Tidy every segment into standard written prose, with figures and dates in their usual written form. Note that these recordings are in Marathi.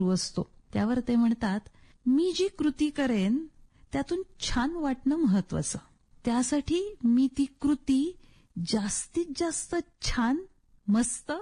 असतो त्यावर ते म्हणतात, मी जी कृती करेन त्यातून छान वाटणं महत्वाचं. त्यासाठी मी ती कृती जास्तीत जास्त छान, मस्त,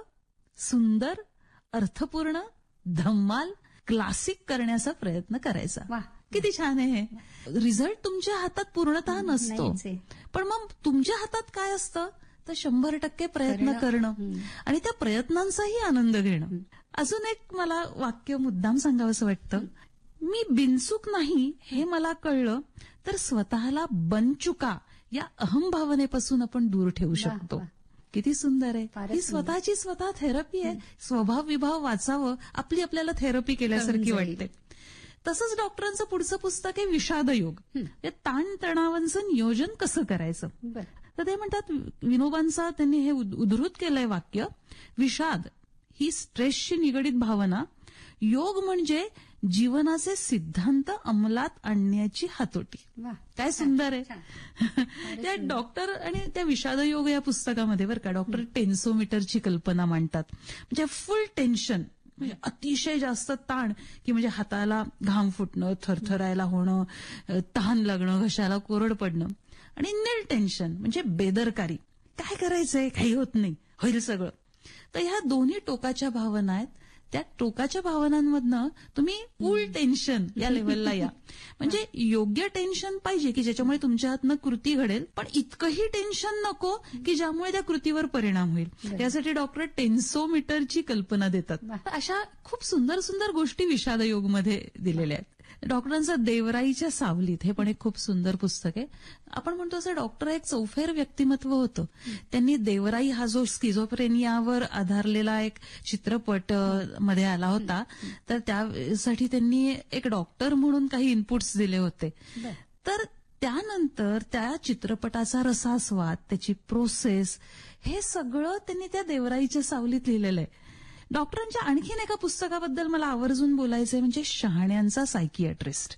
सुंदर, अर्थपूर्ण, धम्माल, क्लासिक करण्याचा प्रयत्न करायचा. किती छान आहे हे. रिझल्ट तुमच्या हातात पूर्णतः नसतो, पण मग तुमच्या हातात काय असतं तर 100% प्रयत्न करणं आणि त्या प्रयत्नांचाही आनंद घेणं. अजून एक मला वाक्य मुद्दाम सांगावंसं वाटतं, मी बिनचूक नाही हे मला कळलं तर स्वतःला बनचुका या अहंभावनेपासून आपण दूर ठेवू शकतो. किती सुंदर आहे. ही स्वतःची स्वतः थेरपी आहे. स्वभाव विभाव वाचावं, आपली आपल्याला थेरपी केल्यासारखी वाटते. तसंच डॉक्टरांचं पुढचं पुस्तक आहे विषादयोग. ताणतणावांचं नियोजन कसं करायचं. तर ते म्हणतात, विनोबांचा त्यांनी हे उद्धृत केलंय वाक्य, विषाद ही स्ट्रेसशी निगडीत भावना, योग म्हणजे जीवनाचे सिद्धांत अंमलात आणण्याची हातोटी. काय सुंदर आहे. त्या डॉक्टर आणि त्या विषादयोग या पुस्तकामध्ये बरं का डॉक्टर टेन्सोमीटरची कल्पना मांडतात. म्हणजे फुल टेन्शन, म्हणजे अतिशय जास्त ताण, की म्हणजे हाताला घाम फुटणं, थरथरायला होणं, तहान लागणं, घशाला कोरड पडणं. आणि नील टेन्शन म्हणजे बेदरकारी, काय करायचंय, काही होत नाही, होईल सगळं. तर ह्या दोन्ही टोकाच्या भावना आहेत. त्या टोकाच्या भावनांमधनं तुम्ही फुल टेन्शन या लेव्हलला या. म्हणजे योग्य टेन्शन पाहिजे की ज्याच्यामुळे तुमच्या हातनं कृती घडेल, पण इतकंही टेन्शन नको की ज्यामुळे त्या कृतीवर परिणाम होईल. त्यासाठी डॉक्टर टेन्सोमीटरची कल्पना देतात. अशा खूप सुंदर सुंदर गोष्टी विषादयोगमध्ये दिलेल्या आहेत. डॉक्टरांचं देवराईच्या सावलीत हे पण एक खूप सुंदर पुस्तक आहे. आपण म्हणतो असं डॉक्टर एक चौफेर व्यक्तिमत्व होतं. त्यांनी देवराई हा जो स्किझोफ्रेनियावर आधारलेला एक चित्रपट मध्ये आला होता, तर त्यासाठी त्यांनी एक डॉक्टर म्हणून काही इनपुट्स दिले होते. तर त्यानंतर त्या चित्रपटाचा रसास्वाद, त्याची प्रोसेस, हे सगळं त्यांनी त्या देवराईच्या सावलीत लिहिलेलं आहे. डॉक्टरांच्या आणखीन एका पुस्तकाबद्दल मला आवर्जून बोलायचंय, म्हणजे शहाण्यांचा सायकियाट्रिस्ट.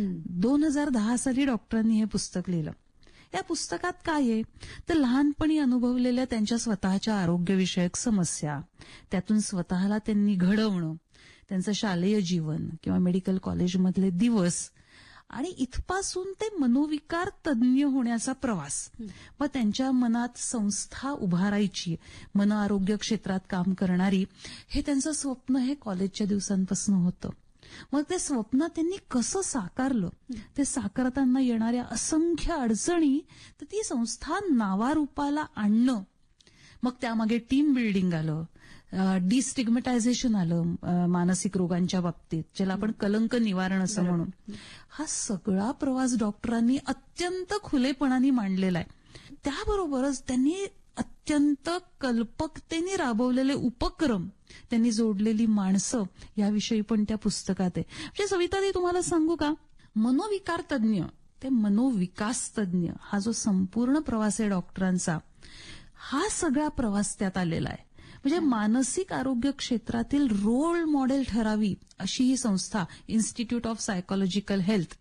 2010 साली डॉक्टरांनी हे पुस्तक लिहिलं. या पुस्तकात काय आहे तर लहानपणी अनुभवलेल्या त्यांच्या स्वतःच्या आरोग्यविषयक समस्या, त्यातून स्वतःला त्यांनी घडवणं, त्यांचं शालेय जीवन किंवा मेडिकल कॉलेजमधले दिवस आणि इथपासून ते मनोविकार तज्ज्ञ होण्याचा प्रवास. मग त्यांच्या मनात संस्था उभारायची, मन आरोग्य क्षेत्रात काम करणारी, हे त्यांचं स्वप्न हे कॉलेजच्या दिवसांपासून होतं. मग ते स्वप्न त्यांनी कसं साकारलं, ते साकारताना येणाऱ्या असंख्य अडचणी, तर ती संस्था नावारूपाला आणणं. मग त्यामागे टीम बिल्डिंग आलं, डिस्टिग्मटायझेशन आलं मानसिक रोगांच्या बाबतीत, ज्याला आपण कलंक निवारण असं म्हणून. हा सगळा प्रवास डॉक्टरांनी अत्यंत खुलेपणाने मांडलेला आहे. त्याबरोबरच त्यांनी अत्यंत कल्पकतेने राबवलेले उपक्रम, त्यांनी जोडलेली माणसं, याविषयी पण त्या पुस्तकात आहे. म्हणजे सविताताई, तुम्हाला सांगू का, मनोविकार तज्ज्ञ ते मनोविकास तज्ज्ञ, हा जो संपूर्ण प्रवास आहे डॉक्टरांचा, हा सगळा प्रवास त्यात आलेला आहे. म्हणजे मानसिक आरोग्य क्षेत्रातील रोल मॉडेल ठरावी अशी ही संस्था, इन्स्टिट्यूट ऑफ सायकोलॉजिकल हेल्थ,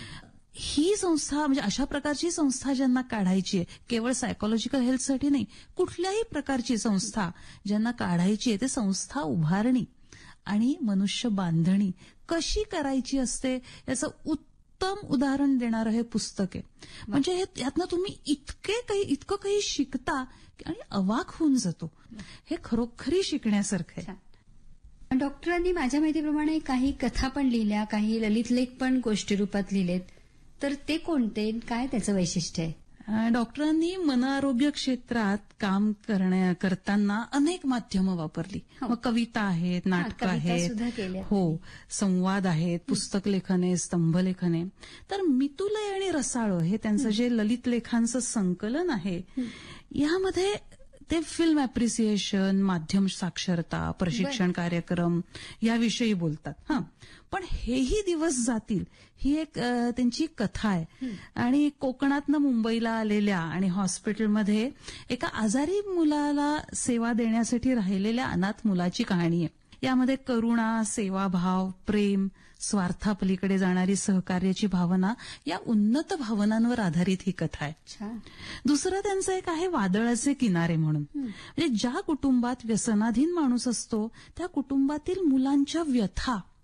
ही संस्था, म्हणजे अशा प्रकारची संस्था ज्यांना काढायची आहे, केवळ सायकोलॉजिकल हेल्थसाठी नाही, कुठल्याही प्रकारची संस्था ज्यांना काढायची आहे, ते संस्था उभारणी आणि मनुष्य बांधणी कशी करायची असते याचं उत्तम उदाहरण देणारं हे पुस्तक आहे. म्हणजे यातनं तुम्ही इतकं काही शिकता आणि अवाक होऊन जातो. हे खरोखरी शिकण्यासारखं आहे. डॉक्टरांनी माझ्या माहितीप्रमाणे काही कथा पण लिहिल्या, काही ललित लेख पण गोष्टी रूपात लिहिलेत, तर ते कोणते, काय त्याचं वैशिष्ट्य आहे? डॉक्टरांनी मन आरोग्य क्षेत्रात काम करताना अनेक माध्यमं वापरली. मग कविता आहेत, नाटकं आहेत, हो, संवाद आहेत, पुस्तक लेखन आहे, स्तंभलेखन आहे. तर मितुलय आणि रसाळ हे त्यांचं जे ललित लेखांचं संकलन आहे, यामध्ये ते फिल्म अप्रिसिएशन, माध्यम साक्षरता, प्रशिक्षण कार्यक्रम याविषयी बोलतात. पण हेही दिवस जातील ही एक त्यांची कथा आहे. आणि कोकणातनं मुंबईला आलेल्या आणि हॉस्पिटलमध्ये एका आजारी मुलाला सेवा देण्यासाठी राहिलेल्या अनाथ मुलाची कहाणी आहे. यामध्ये करुणा, सेवाभाव, प्रेम, स्वार्थापलीकडे जाणारी सहकार्याची भावना, या उन्नत भावनांवर आधारित ही कथा आहे. दुसरं त्यांचं एक आहे वादळाचे किनारे म्हणून. म्हणजे ज्या कुटुंबात व्यसनाधीन माणूस असतो त्या कुटुंबातील मुलांच्या व्यथा